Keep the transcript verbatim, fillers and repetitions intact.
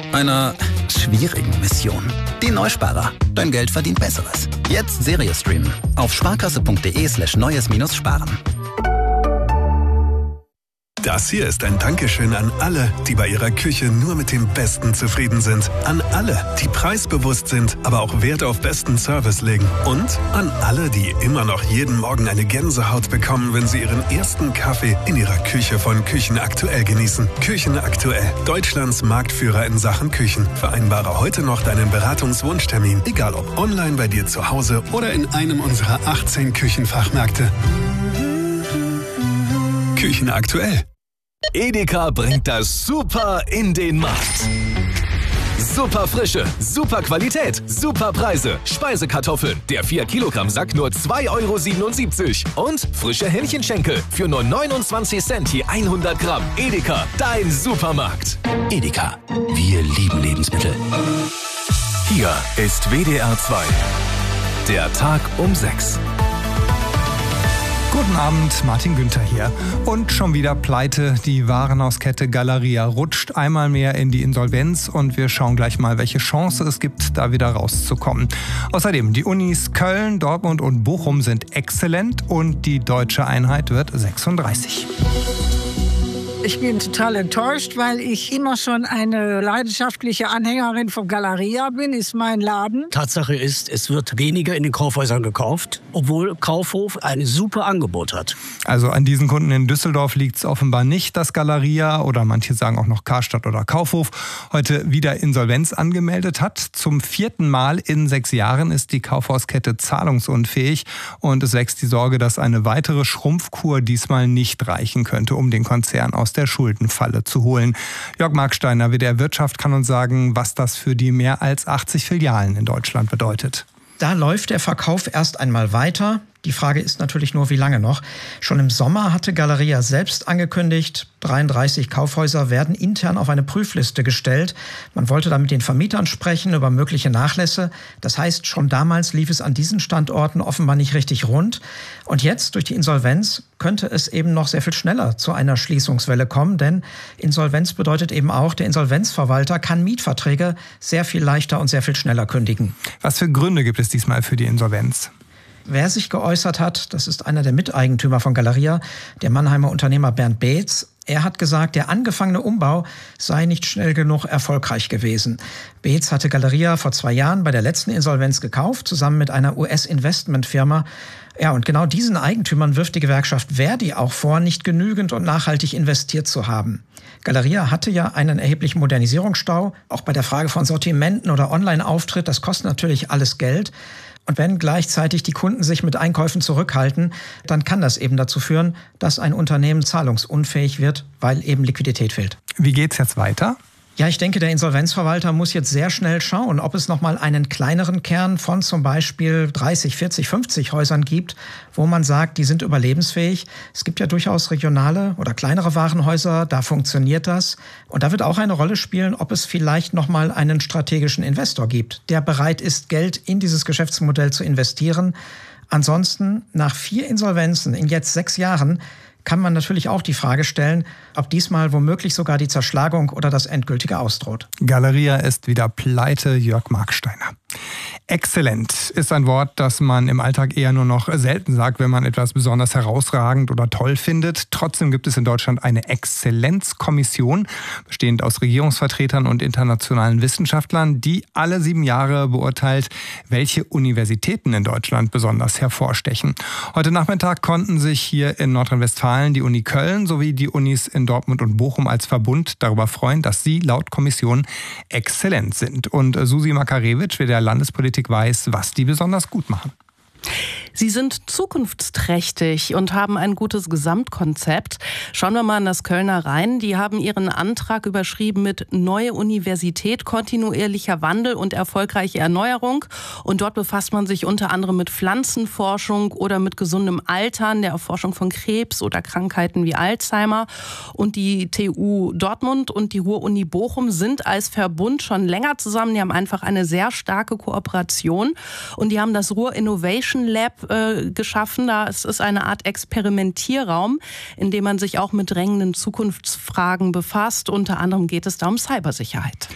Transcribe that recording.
einer schwierigen Mission. Die Neusparer. Dein Geld verdient Besseres. Jetzt Serie streamen. Auf sparkasse.de slash neues minus sparen. Das hier ist ein Dankeschön an alle, die bei ihrer Küche nur mit dem Besten zufrieden sind. An alle, die preisbewusst sind, aber auch Wert auf besten Service legen. Und an alle, die immer noch jeden Morgen eine Gänsehaut bekommen, wenn sie ihren ersten Kaffee in ihrer Küche von Küchen aktuell genießen. Küchen aktuell. Deutschlands Marktführer in Sachen Küchen. Vereinbare heute noch deinen Beratungswunschtermin. Egal ob online bei dir zu Hause oder in einem unserer achtzehn Küchenfachmärkte. Küchen aktuell. Edeka bringt das Super in den Markt. Super Frische, super Qualität, super Preise. Speisekartoffeln, der vier Kilogramm Sack nur zwei Euro siebenundsiebzig. Und frische Hähnchenschenkel für nur neunundzwanzig Cent je hundert Gramm. Edeka, dein Supermarkt. Edeka. Wir lieben Lebensmittel. Hier ist W D R zwei. Der Tag um sechs. Guten Abend, Martin Günther hier. Und schon wieder pleite. Die Warenhauskette Galeria rutscht einmal mehr in die Insolvenz und wir schauen gleich mal, welche Chance es gibt, da wieder rauszukommen. Außerdem, die Unis Köln, Dortmund und Bochum sind exzellent und die deutsche Einheit wird sechsunddreißig. Ich bin total enttäuscht, weil ich immer schon eine leidenschaftliche Anhängerin von Galeria bin, ist mein Laden. Tatsache ist, es wird weniger in den Kaufhäusern gekauft, obwohl Kaufhof ein super Angebot hat. Also an diesen Kunden in Düsseldorf liegt es offenbar nicht, dass Galeria oder manche sagen auch noch Karstadt oder Kaufhof heute wieder Insolvenz angemeldet hat. Zum vierten Mal in sechs Jahren ist die Kaufhauskette zahlungsunfähig und es wächst die Sorge, dass eine weitere Schrumpfkur diesmal nicht reichen könnte, um den Konzern aus der Schuldenfalle zu holen. Jörg Marksteiner, W D R Wirtschaft, kann uns sagen, was das für die mehr als achtzig Filialen in Deutschland bedeutet. Da läuft der Verkauf erst einmal weiter. Die Frage ist natürlich nur, wie lange noch. Schon im Sommer hatte Galeria selbst angekündigt, dreiunddreißig Kaufhäuser werden intern auf eine Prüfliste gestellt. Man wollte da mit den Vermietern sprechen über mögliche Nachlässe. Das heißt, schon damals lief es an diesen Standorten offenbar nicht richtig rund. Und jetzt, durch die Insolvenz, könnte es eben noch sehr viel schneller zu einer Schließungswelle kommen. Denn Insolvenz bedeutet eben auch, der Insolvenzverwalter kann Mietverträge sehr viel leichter und sehr viel schneller kündigen. Was für Gründe gibt es diesmal für die Insolvenz? Wer sich geäußert hat, das ist einer der Miteigentümer von Galeria, der Mannheimer Unternehmer Bernd Beetz. Er hat gesagt, der angefangene Umbau sei nicht schnell genug erfolgreich gewesen. Beetz hatte Galeria vor zwei Jahren bei der letzten Insolvenz gekauft, zusammen mit einer U S-Investmentfirma. Ja, und genau diesen Eigentümern wirft die Gewerkschaft Verdi auch vor, nicht genügend und nachhaltig investiert zu haben. Galeria hatte ja einen erheblichen Modernisierungsstau, auch bei der Frage von Sortimenten oder Online-Auftritt. Das kostet natürlich alles Geld. Und wenn gleichzeitig die Kunden sich mit Einkäufen zurückhalten, dann kann das eben dazu führen, dass ein Unternehmen zahlungsunfähig wird, weil eben Liquidität fehlt. Wie geht's jetzt weiter? Ja, ich denke, der Insolvenzverwalter muss jetzt sehr schnell schauen, ob es noch mal einen kleineren Kern von zum Beispiel dreißig, vierzig, fünfzig Häusern gibt, wo man sagt, die sind überlebensfähig. Es gibt ja durchaus regionale oder kleinere Warenhäuser, da funktioniert das. Und da wird auch eine Rolle spielen, ob es vielleicht noch mal einen strategischen Investor gibt, der bereit ist, Geld in dieses Geschäftsmodell zu investieren. Ansonsten, nach vier Insolvenzen in jetzt sechs Jahren, kann man natürlich auch die Frage stellen, ob diesmal womöglich sogar die Zerschlagung oder das endgültige ausdroht. Galeria ist wieder pleite, Jörg Marksteiner. Exzellent ist ein Wort, das man im Alltag eher nur noch selten sagt, wenn man etwas besonders herausragend oder toll findet. Trotzdem gibt es in Deutschland eine Exzellenzkommission, bestehend aus Regierungsvertretern und internationalen Wissenschaftlern, die alle sieben Jahre beurteilt, welche Universitäten in Deutschland besonders hervorstechen. Heute Nachmittag konnten sich hier in Nordrhein-Westfalen die Uni Köln sowie die Unis in Dortmund und Bochum als Verbund darüber freuen, dass sie laut Kommission exzellent sind. Und Susi Makarewitsch, der Landespolitik weiß, was die besonders gut machen. Sie sind zukunftsträchtig und haben ein gutes Gesamtkonzept. Schauen wir mal an das Kölner rein. Die haben ihren Antrag überschrieben mit Neue Universität, kontinuierlicher Wandel und erfolgreiche Erneuerung. Und dort befasst man sich unter anderem mit Pflanzenforschung oder mit gesundem Altern, der Erforschung von Krebs oder Krankheiten wie Alzheimer. Und die T U Dortmund und die Ruhr-Uni Bochum sind als Verbund schon länger zusammen. Die haben einfach eine sehr starke Kooperation. Und die haben das Ruhr Innovation Lab äh, geschaffen. Da ist es eine Art Experimentierraum, in dem man sich auch mit drängenden Zukunftsfragen befasst. Unter anderem geht es da um Cybersicherheit.